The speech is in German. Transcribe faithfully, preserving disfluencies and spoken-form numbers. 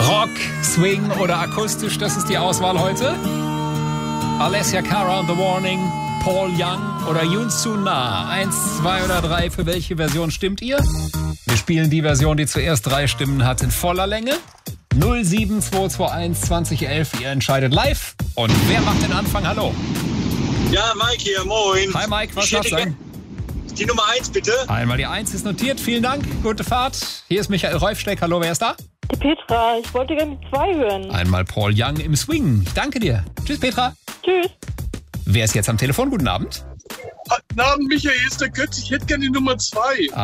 Rock, Swing oder akustisch, das ist die Auswahl heute. Alessia Cara und The Warning, Paul Young oder Yoon Soo-na. Eins, zwei oder drei, für welche Version stimmt ihr? Wir spielen die Version, die zuerst drei Stimmen hat, in voller Länge. null sieben zwei zwei eins zwanzig elf, ihr entscheidet live. Und wer macht den Anfang? Hallo. Ja, Mike hier, moin. Hi Mike, was Ich darfst du hätte sagen? Die Nummer eins, bitte. Einmal die eins ist notiert, vielen Dank, gute Fahrt. Hier ist Michael Reufsteck, hallo, wer ist da? Die Petra, ich wollte gerne die zwei hören. Einmal Paul Young im Swing, ich danke dir. Tschüss Petra. Tschüss. Wer ist jetzt am Telefon? Guten Abend. Guten Abend, Michael, hier ist der Götz. Ich hätte gerne die Nummer zwei.